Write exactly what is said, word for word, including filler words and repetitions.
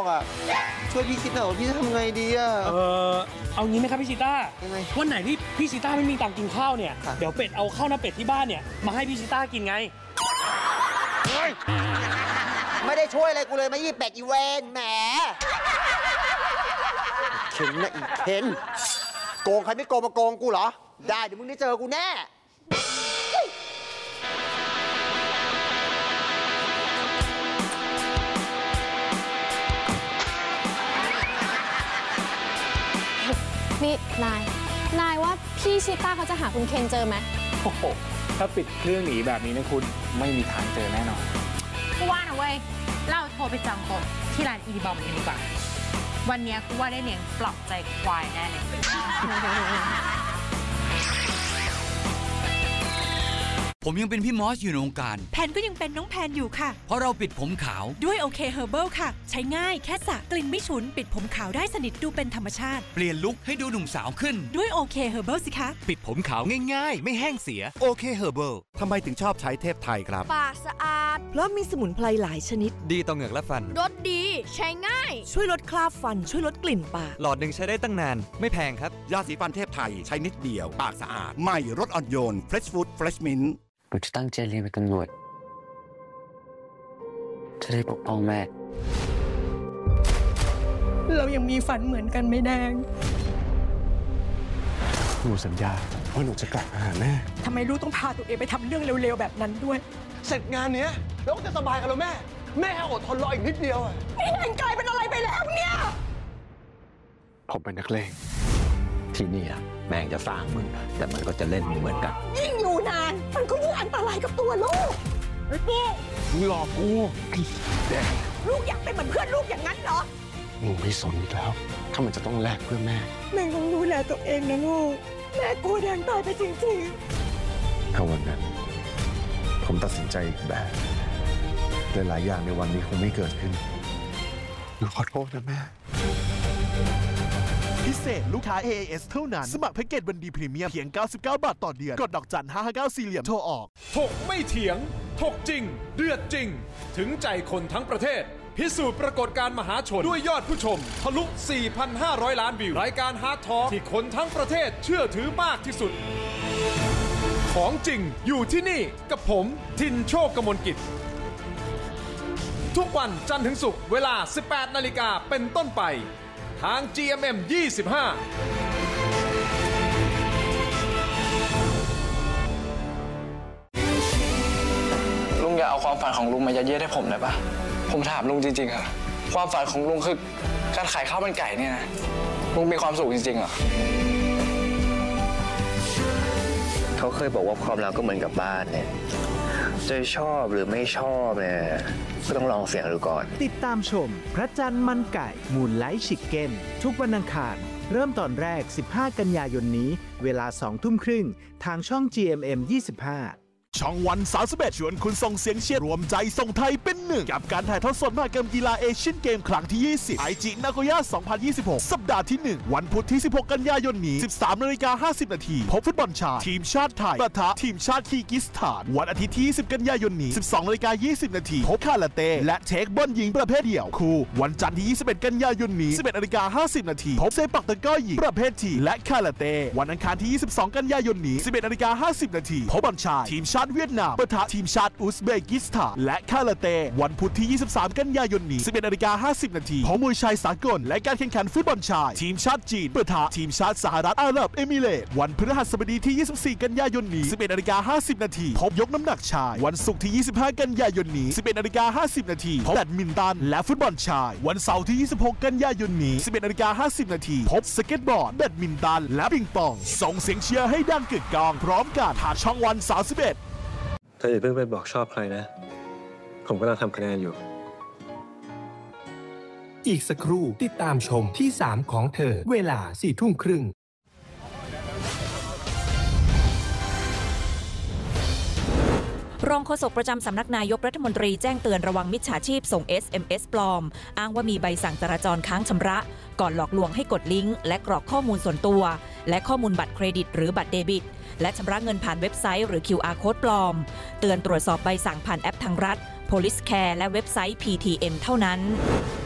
อ่ะช่วยพี่คิดหน่อยว่าพี่จะทำไงดีอ่ะเออเอางี้ไหมครับพี่ชิต้าวันไหนที่พี่ชิต้าไม่มีตังค์กินข้าวเนี่ยเดี๋ยวเป็ดเอาข้าวหน้าเป็ดที่บ้านเนี่ยมาให้พี่ชิต้ากินไงไม่ได้ช่วยอะไรกูเลยมายี่เป็ดอีเวนแหมเข็นนะอีเข็นโกงใครไม่โกงมาโกงกูเหรอได้เดี๋ยวมึงได้เจอกูแน่นี่นายนายว่าพี่ชิต้าเขาจะหาคุณเคนเจอไหมโอ้โหถ้าปิดเครื่องหนีแบบนี้นะคุณไม่มีทางเจอแน่นอนกูว่านะเว้ยเราโทรไปจองโต๊ะที่ร้านอีดีบอมกันดีกว่าวันนี้กูว่าได้เลี้ยงปลอบใจควายแน่เลยผมยังเป็นพี่มอสอยู่ในวงการแพนก็ยังเป็นน้องแพนอยู่ค่ะเพราะเราปิดผมขาวด้วยโอเคเฮอร์เบิลค่ะใช้ง่ายแค่สระกลิ่นไม่ฉุนปิดผมขาวได้สนิทดูเป็นธรรมชาติเปลี่ยนลุคให้ดูหนุ่มสาวขึ้นด้วยโอเคเฮอร์เบิลสิคะปิดผมขาวง่ายๆไม่แห้งเสียโอเคเฮอร์เบิลทำไมถึงชอบใช้เทพไทยครับปากสะอาดเพราะมีสมุนไพรหลายชนิดดีต่อเหงือกและฟันรสดีใช้ง่ายช่วยลดคราบฟันช่วยลดกลิ่นปากหลอดหนึ่งใช้ได้ตั้งนานไม่แพงครับยาสีฟันเทพไทยใช้นิดเดียวปากสะอาดใหม่รสอ่อนโยน Fresh Food Fresh Mint หนูจะตั้งใจเรียนเป็นตำรวจจะได้ปกป้องแม่เรายังมีฝันเหมือนกันไม่แดงหนูสัญญาว่าหนูจะกลับมาหาแม่ทำไมลูกต้องพาตัวเองไปทำเรื่องเร็วๆแบบนั้นด้วยเสร็จงานเนี้ยแล้วก็จะสบายกันแล้วแม่แม่อดทนรออีกนิดเดียวอ่ะพี่แดงกลายเป็นอะไรไปแล้วเนี่ยผมเป็นนักเลงที่นี่อะแม่งจะสร้างมึงแต่มันก็จะเล่นมึงเหมือนกันยิ่งอยู่นานมันก็ยิ่งอันตรายกับตัวลูกไอ้ปุ๊มึงหลอกกูไอ้แดงลูกอยากเป็นเหมือนเพื่อนลูกอย่างนั้นเหรอมึงไม่สนอีกแล้วถ้ามันจะต้องแลกเพื่อแม่แม่ต้องดูแลตัวเองนะลูกแม่กลัวแดงตายไปจริงๆถ้าวันนั้นผมตัดสินใจอีกแบบหลายๆอย่างในวันนี้คงไม่เกิดขึ้นหนูขอโทษนะแม่พิเศษลูกค้า เอ เอ เอส เท่านั้นสมัครแพ็กเกจวันดีพรีเมียมเพียงเก้าสิบเก้าบาทต่อเดือนกดดอกจันห้าห้าเก้าสี่เหลี่ยมโทรออกถกไม่เถียงถกจริงเดือดจริงถึงใจคนทั้งประเทศพิสูจน์ปรากฏการมหาชนด้วยยอดผู้ชมทะลุ สี่พันห้าร้อย ล้านวิวรายการฮาร์ดทอล์กที่คนทั้งประเทศเชื่อถือมากที่สุดของจริงอยู่ที่นี่กับผมทินโชคกมลกิจทุกวันจันทร์ถึงศุกร์เวลา สิบแปดนาฬิกาเป็นต้นไปทาง จี เอ็ม เอ็ม ยี่สิบห้าลุงอย่าเอาความฝันของลุงมายัดเยียดให้ผมได้ปะผมถามลุงจริงๆอะความฝันของลุงคือการขายข้าวมันไก่เนี่ยนะลุงมีความสุขจริงๆเหรอเขาเคยบอกว่าความรักก็เหมือนกับบ้านเนี่ยจะชอบหรือไม่ชอบเนี่ยก็ต้องลองเสี่ยงดูก่อนติดตามชมพระจันทร์มันไก่มูนไลท์ชิคเก้นทุกวันอังคารเริ่มตอนแรกสิบห้ากันยายนนี้เวลาสองทุ่มครึ่งทางช่อง จี เอ็ม เอ็ม ยี่สิบห้าช่องวันสามสิบเอ็ดชวนคุณส่งเสียงเชียร์รวมใจส่งไทยเป็นหนึ่งกับการถ่ายทอดสดมหกรรมกีฬาเอเชียนเกมครั้งที่ยี่สิบไอจินาโกย่าสองพันยี่สิบหกสัปดาห์ที่หนึ่งวันพุธที่สิบหกกันยายนนี้ สิบสามนาฬิกาห้าสิบนาทีพบฟุตบอลชายทีมชาติไทยปะทะทีมชาติคีร์กิสถานวันอาทิตย์ที่ยี่สิบกันยายนนี้ สิบสองนาฬิกายี่สิบนาทีพบคาราเต้และเทคบอลหญิงประเภทเดี่ยวคู่วันจันทร์ที่ยี่สิบเอ็ดกันยายนนี้ สิบเอ็ดนาฬิกาห้าสิบนาทีพบเซปักตะกร้อหญิงประเภททีและคาราเต้วันอังคารที่ยี่สิบสองกันยายนนี้ สิบเอ็ดนาฬิกาห้าสิบนาทีพบบอลชายทีมชาติเวียดนามปะทะทีมชาติอุซเบกิสถานและคาราเต้วันพุธที่ยี่สิบสามกันยายนนี้ สิบเอ็ดนาฬิกาห้าสิบนาทีพบมวยชายสากลและการแข่งขันฟุตบอลชายทีมชาติจีนปะทะทีมชาติสหรัฐอาหรับเอมิเรตส์วันพฤหัสบดีที่ยี่สิบสี่กันยายนนี้ สิบเอ็ดนาฬิกาห้าสิบนาทีพบยกน้ำหนักชายวันศุกร์ที่ยี่สิบห้ากันยายนนี้ สิบเอ็ดนาฬิกาห้าสิบนาทีพบแบดมินตันและฟุตบอลชายวันเสาร์ที่ยี่สิบหกกันยายนนี้ สิบเอ็ดนาฬิกาห้าสิบนาทีพบสเก็ตบอร์ดแบดมินตันและปิงปองส่งเสียงเชียร์ให้ดังกึกก้องพร้อมกันผ่านช่องวันสามสิบเอ็ดเธออย่าเพิ่งไปบอกชอบใครนะผมกำลังทำคะแนนอยู่อีกสักครู่ติดตามชมที่สามของเธอเวลาสี่ทุ่มครึ่งรองโฆษกประจำสำนักนายกรัฐมนตรีแจ้งเตือนระวังมิจฉาชีพส่ง เอส เอ็ม เอส ปลอมอ้างว่ามีใบสั่งจราจรค้างชำระก่อนหลอกลวงให้กดลิงก์และกรอกข้อมูลส่วนตัวและข้อมูลบัตรเครดิตหรือบัตรเดบิตและชำระเงินผ่านเว็บไซต์หรือ คิว อาร์ Code ปลอมเตือนตรวจสอบใบสั่งผ่านแอปทางรัฐ Police Care และเว็บไซต์ พี ที เอ็ม เท่านั้น